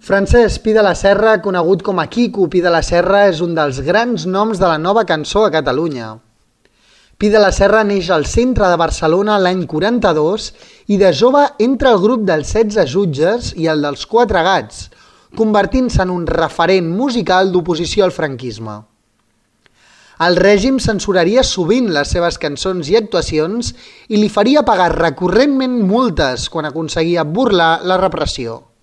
Francesc Pi de la Serra, conegut com a Quico Pi de la Serra, és un dels grans noms de la nova cançó a Catalunya. Pi de la Serra neix al centre de Barcelona l'any 42 i de jove entra al grup dels 16 jutges i el dels 4 gats, convertint-se en un referent musical d'oposició al franquisme. El règim censuraria sovint les seves cançons i actuacions i li faria pagar recurrentment multes quan aconseguia burlar la repressió.